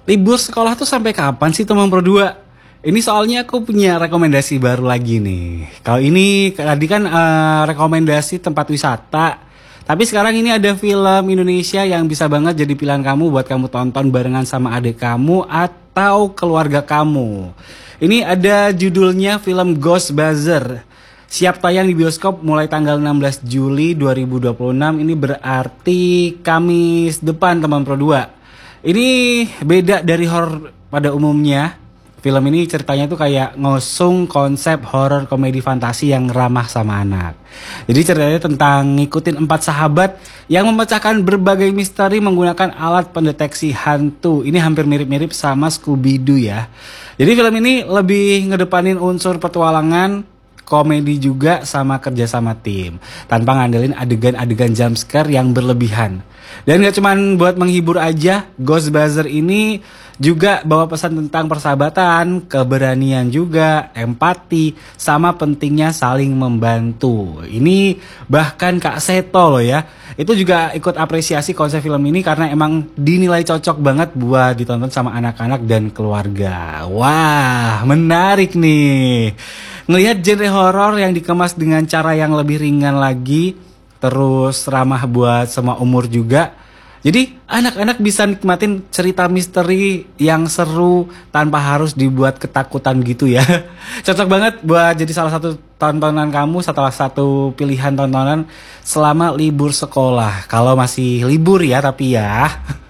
Libur sekolah tuh sampai kapan sih teman berdua? Ini soalnya aku punya rekomendasi baru lagi nih. Kalau ini tadi kan rekomendasi tempat wisata. Tapi sekarang ini ada film Indonesia yang bisa banget jadi pilihan kamu buat kamu tonton barengan sama adik kamu atau keluarga kamu. Ini ada judulnya film Ghostbuster. Siap tayang di bioskop mulai tanggal 16 Juli 2026. Ini berarti Kamis depan teman Pro 2. Ini beda dari horor pada umumnya. Film ini ceritanya tuh kayak ngosung konsep horor komedi fantasi yang ramah sama anak. Jadi ceritanya tentang ngikutin 4 sahabat yang memecahkan berbagai misteri menggunakan alat pendeteksi hantu. Ini hampir mirip-mirip sama Scooby-Doo ya. Jadi film ini lebih ngedepanin unsur petualangan, komedi juga sama kerja sama tim tanpa ngandelin adegan-adegan jumpscare yang berlebihan. Dan gak cuman buat menghibur aja, Ghostbuster ini juga bawa pesan tentang persahabatan, keberanian juga, empati, sama pentingnya saling membantu. Ini bahkan Kak Seto loh ya, itu juga ikut apresiasi konsep film ini karena emang dinilai cocok banget buat ditonton sama anak-anak dan keluarga. Wah, menarik nih. Ngelihat genre horor yang dikemas dengan cara yang lebih ringan lagi, terus ramah buat semua umur juga. Jadi anak-anak bisa nikmatin cerita misteri yang seru tanpa harus dibuat ketakutan gitu ya. Cocok banget buat jadi salah satu tontonan kamu, salah satu pilihan tontonan selama libur sekolah. Kalau masih libur ya tapi ya.